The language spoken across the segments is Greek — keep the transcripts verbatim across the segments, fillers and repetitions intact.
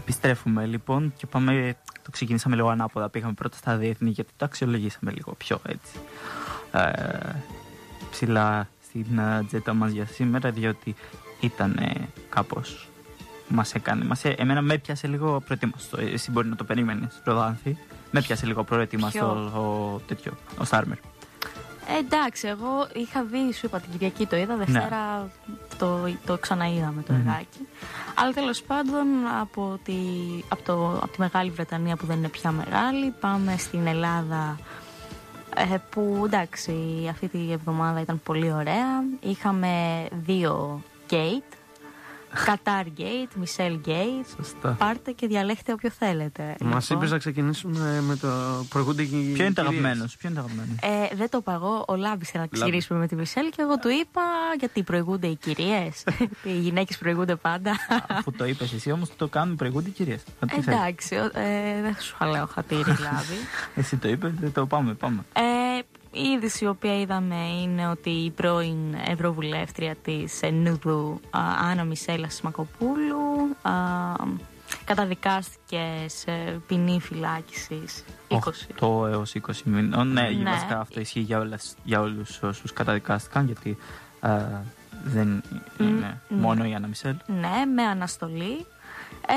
Επιστρέφουμε λοιπόν και πάμε, το ξεκινήσαμε λίγο ανάποδα. Πήγαμε πρώτα στα διεθνή γιατί το αξιολογήσαμε λίγο πιο έτσι ε, ψηλά στην ατζέντα μας για σήμερα, διότι ήταν ε, κάπως μας έκανε, μας, ε, εμένα με πιάσε λίγο προετοίμαστο. Εσύ μπορεί να το περίμενες, Ροδάνθη. Με πιάσε λίγο προετοίμαστο ο, ο, τέτοιο, ο Στάρμερ. Ε, εντάξει, εγώ είχα δει, σου είπα την Κυριακή το είδα, Δευτέρα ναι. το, το ξαναείδαμε το mm-hmm. εργάκι. Αλλά τέλος πάντων από τη, από, το, από τη Μεγάλη Βρετανία που δεν είναι πια μεγάλη, πάμε στην Ελλάδα ε, που εντάξει αυτή τη εβδομάδα ήταν πολύ ωραία. Είχαμε δύο gate. Κατάρ Γκέιτ, Μισελ Γκέιτ. Πάρτε και διαλέχτε όποιο θέλετε. Μας είπες να ξεκινήσουμε με το προηγούνται οι. Ποιο είναι το αγαπημένο? Ποιο είναι το αγαπημένο? Ε, δεν το είπα εγώ. Ο Λάμπησε να ξεκινήσουμε με τη Μισελ και εγώ του είπα γιατί προηγούνται οι κυρίες. Οι γυναίκες προηγούνται πάντα. Αφού το είπες εσύ όμως το κάνουν, προηγούνται οι κυρίες. Εντάξει, ε, δεν σου χαλάω χατήρι, Λάβη. Εσύ το είπες, το πάμε, πάμε. Ε, Η είδηση η οποία είδαμε είναι ότι η πρώην Ευρωβουλεύτρια της Νουδού, Άννα Μισέλα Σμακοπούλου, α, καταδικάστηκε σε ποινή φυλάκισης είκοσι. οκτώ έως είκοσι μήνων. Ναι, ναι. βασικά αυτό ισχύει για, όλες, για όλους όσους καταδικάστηκαν, γιατί α, δεν είναι mm, μόνο mm. η Άννα Μισέλ. Ναι, με αναστολή. Ε,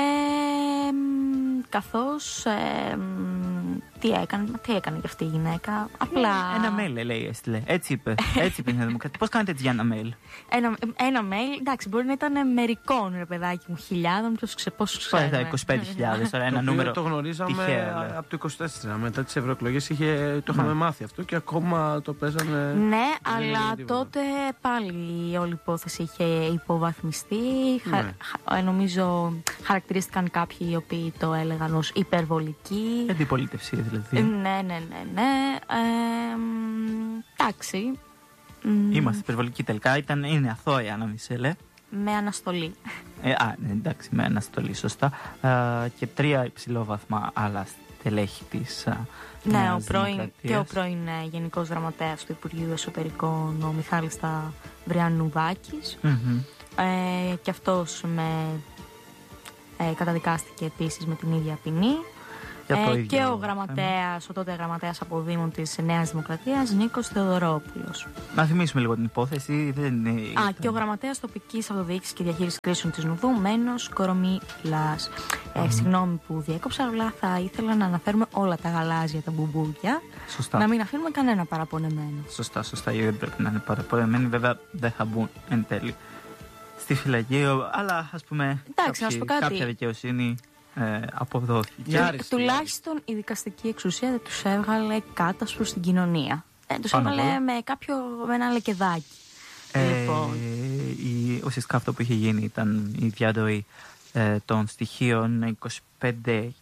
καθώς ε, τι έκανε, τι έκανε και αυτή η γυναίκα. Απλά. Ένα mail λέει, έστειλε. Έτσι είπε. Έτσι είπε η Δημοκρατία. Πώς κάνετε έτσι για ένα mail? Ένα, ένα mail, εντάξει, μπορεί να ήταν μερικών, ρε παιδάκι μου, χιλιάδων. Πώς ξέρουμε. είκοσι πέντε χιλιάδες, τώρα ένα νούμερο. Το γνωρίζαμε τυχαία, από το είκοσι τέσσερα. Μετά τις ευρωεκλογές το είχαμε ναι. μάθει αυτό και ακόμα το παίζανε. Ναι, αλλά τότε πάλι όλη η υπόθεση είχε υποβαθμιστεί. Ναι. Χα, νομίζω χαρακτηρίστηκαν κάποιοι οι οποίοι το έλεγαν ως υπερβολική. Αντιπολίτευση δηλαδή. Ναι, ναι, ναι, ναι. Ε, εντάξει. Είμαστε υπερβολικοί τελικά. Ήταν, είναι αθώη, Άννα Μισελ. Με αναστολή. Ε, α, ναι, εντάξει, με αναστολή, σωστά. Ε, και τρία υψηλόβαθμα άλλα στελέχη της. Ναι, ο πρώην, και ο πρώην ε, Γενικός Γραμματέας του Υπουργείου Εσωτερικών, ο Μιχάλης Σταυριανουδάκης. Mm-hmm. Ε, και αυτός με, ε, καταδικάστηκε επίσης με την ίδια ποινή. Ε, και ο γραμματέας, ο τότε γραμματέας αποδήμων της Νέας Δημοκρατίας, Νίκος Θεοδωρόπουλος. Να θυμίσουμε λίγο την υπόθεση. Δεν είναι... Α, ήταν... και ο γραμματέας τοπικής αυτοδιοίκησης και διαχείρισης κρίσεων της Νουδού, Μένος Κορομίλας. Mm. Ε, συγγνώμη που διέκοψα, αλλά θα ήθελα να αναφέρουμε όλα τα γαλάζια, τα μπουμπούκια. Σωστά. Να μην αφήνουμε κανένα παραπονεμένο. Σωστά, σωστά. Δεν πρέπει να είναι παραπονεμένοι. Βέβαια δεν θα μπουν εν τέλει στη φυλακή, αλλά ας πούμε. Εντάξει, κάποιοι, κάτι... κάποια δικαιοσύνη. Ε, αποδόθηκε. Και, τουλάχιστον η δικαστική εξουσία δεν τους έβγαλε κάτασπρο στην κοινωνία. Ε, τους έβγαλε με κάποιο με ένα λεκεδάκι. Ε, λοιπόν. η, ουσιαστικά αυτό που είχε γίνει ήταν η διαδροή ε, των στοιχείων είκοσι πέντε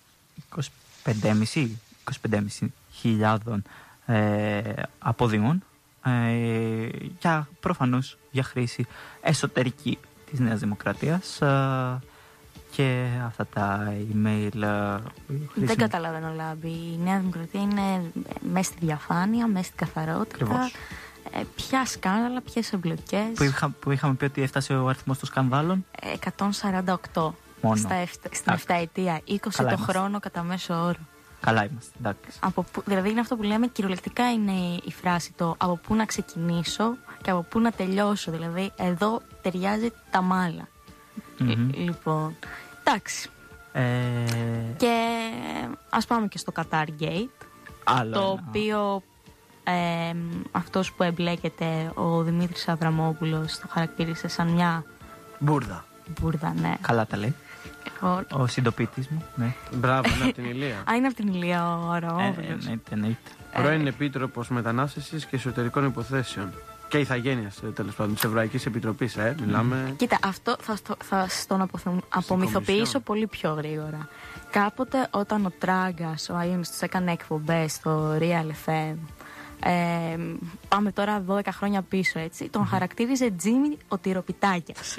κόμμα πέντε χιλιάδων ε, αποδήμων ε, για προφανώς για χρήση εσωτερική της Νέας Δημοκρατίας. Ε, και αυτά τα email. Δεν καταλαβαίνω, Λάμπη. Η Νέα Δημοκρατία είναι μέσα στη διαφάνεια, μέσα στην καθαρότητα. Ε, ποια σκάνδαλα, ποιες εμπλοκές. Που, είχα, που είχαμε πει ότι έφτασε ο αριθμός των σκανδάλων. εκατόν σαράντα οκτώ. Μόνο. Στα εφ, στην εφταετία. είκοσι Καλά το είμαστε. Χρόνο κατά μέσο όρο. Καλά είμαστε, εντάξει. Από που, δηλαδή είναι αυτό που λέμε, κυριολεκτικά είναι η φράση το από πού να ξεκινήσω και από πού να τελειώσω. Δηλαδή εδώ ταιριάζει τα μάλα. Mm-hmm. Λοιπόν, εντάξει. Ε... Και ας πάμε και στο Qatar Gate. Άλλο το ένα. οποίο ε, αυτός που εμπλέκεται, ο Δημήτρης Αβραμόπουλος, το χαρακτήρισε σαν μια μπουρδα. Μπουρδα, ναι. Καλά τα λέει. Ο, ο συντοπίτης μου, ναι. Μπράβο, είναι από την Ηλία. Α, είναι από την Ηλία ο Αβραμόπουλος. Ε, ναι, εννοείται. Πρώην Επίτροπος Μετανάστευσης και Εσωτερικών Υποθέσεων. Και ηθαγένειας, τέλος πάντων, της Ευρωπαϊκής Επιτροπής, ε, μιλάμε. Κοίτα, αυτό θα, στο, θα στον απομυθοποιήσω πολύ πιο γρήγορα. Κάποτε, όταν ο Τράγκας, ο Αΐωνης, τους έκανε εκπομπές στο Real εφ εμ, ε, πάμε τώρα δώδεκα χρόνια πίσω, έτσι, τον mm-hmm. χαρακτήριζε Τζίμι ο Τυροπιτάκιας.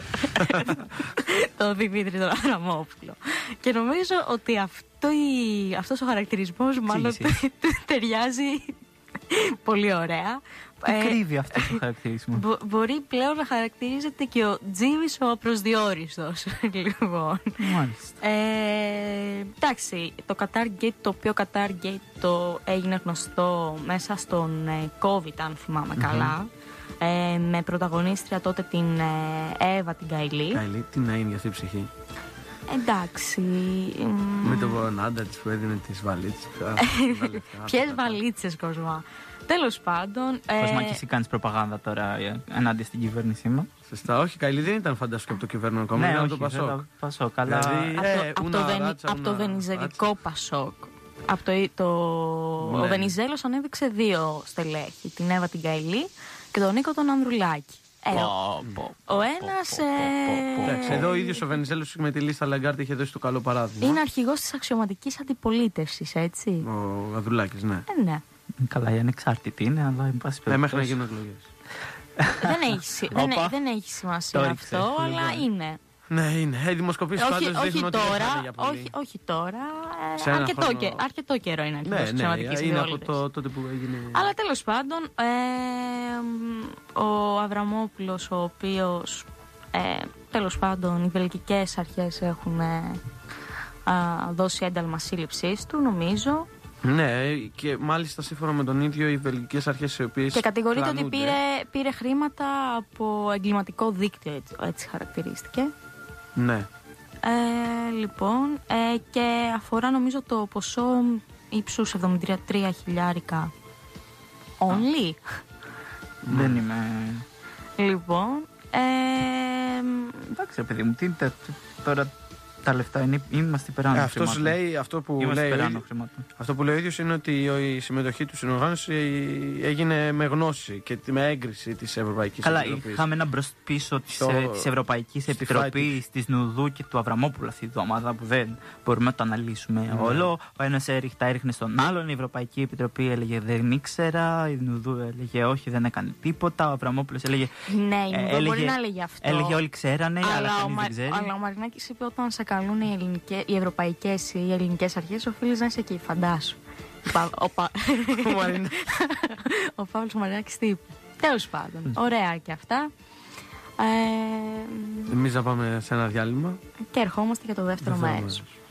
τον Δημήτρη τον Αβραμόπουλο. Και νομίζω ότι αυτό η, αυτός ο χαρακτηρισμός μάλλον του ταιριάζει Πολύ ωραία. Τι ε, κρύβει αυτό το χαρακτήρισμα? Μπο, μπορεί πλέον να χαρακτηρίζεται και ο Τζίμις ο απροσδιόριστος. Λοιπόν. Μάλιστα. Ε, εντάξει, το Qatar Gate, το οποίο Qatar Gate το έγινε γνωστό μέσα στον ε, COVID, αν θυμάμαι mm-hmm. καλά. Ε, με πρωταγωνίστρια τότε την ε, Εύα την Καηλή. Καηλή, τι να είναι για αυτή η ψυχή. Εντάξει. Με το βορονάντα της που έδινε τις βαλίτσες. Ποιες βαλίτσες, Κοσμά? Τέλος πάντων. Κοσμά, και εσύ κάνεις προπαγάνδα τώρα ενάντια στην κυβέρνησή μας. Σωστά, όχι, Καηλή δεν ήταν φανταστικό από το κυβέρνημα κόμμα, ήταν από το Πασόκ. Πασόκ, αλλά. Από το βενιζελικό Πασόκ. Από το, το... Ο Βενιζέλος ανέδειξε δύο στελέχη, την Εύα την Καηλή και τον Νίκο τον Ανδρουλάκη. Ε, πω, πω, ο ένας... Εντάξει, εδώ ο ίδιος ο Βενιζέλος με τη λίστα Λαγκάρτ είχε δώσει το καλό παράδειγμα. Είναι αρχηγός της αξιωματικής αντιπολίτευσης, έτσι. Ο Ανδρουλάκης, ναι. Ε, ναι. Καλά, η ανεξάρτητη είναι, αλλά εν πάση περιπτώσει. Ε, μέχρι να γίνουν εκλογές. δεν, έχει, δεν, έ, δεν έχει σημασία αυτό, αλλά είναι. Ναι, είναι. Οι δημοσκοπήσεις πάντως δείχνουν ότι δεν θα είναι για πολύ. Όχι, όχι τώρα. Ε, αρκετό, χρόνο... και, αρκετό καιρό είναι αρχηγός της αξιωματικής αντιπολίτευσης. Είναι από το, τότε που έγινε. Αλλά τέλος πάντων, ε, ο Αβραμόπουλος, ο οποίος ε, τέλος πάντων οι βελγικές αρχές έχουν ε, α, δώσει ένταλμα σύλληψής του, νομίζω. Ναι, και μάλιστα σύμφωνα με τον ίδιο οι βελγικές αρχές οι οποίες. Και κατηγορείται ότι πήρε, πήρε χρήματα από εγκληματικό δίκτυο, έτσι, έτσι χαρακτηρίστηκε. Ναι. Ε, λοιπόν, ε, και αφορά νομίζω το ποσό ύψους εβδομήντα τρία χιλιάρικα. Only. Δεν είμαι. Λοιπόν. Ε, εντάξει, παιδί μου, τι είναι τώρα. Τα λεφτά είναι, είμαστε υπεράνω ε, αυτός λέει, αυτό που είμαστε λέει, χρημάτων. Αυτό που λέει ο ίδιος είναι ότι η συμμετοχή του στην οργάνωση έγινε με γνώση και με έγκριση της Ευρωπαϊκής Καλά, Επιτροπής. είχαμε ένα μπρος πίσω της, Στο... της Ευρωπαϊκής Επιτροπής, της Νουδού και του Αβραμόπουλου αυτή τη εβδομάδα που δεν μπορούμε να το αναλύσουμε mm. όλο. Ο ένας τα έριχνε στον άλλον, η Ευρωπαϊκή Επιτροπή έλεγε δεν ήξερα, η Νουδού έλεγε όχι, δεν έκανε τίποτα, ο Αβραμόπουλος έλεγε. Ναι, η Νουδού έλεγε, μπορεί να έλεγε αυτό. Έλεγε όλοι ξέρανε, αλλά, αλλά κανείς δεν ξέρει. Αλλά ο Μαρινάκης είπε όταν σε καλούν οι, ελληνικές, οι ευρωπαϊκές ή οι ελληνικές αρχές, οφείλεις να είσαι εκεί, φαντάσου. ο Πα... ο Παύλος Μαρινάκης τι είπε. Τέλος πάντων, ωραία και αυτά. Ε... Εμείς να πάμε σε ένα διάλειμμα και ερχόμαστε για το δεύτερο μέρος.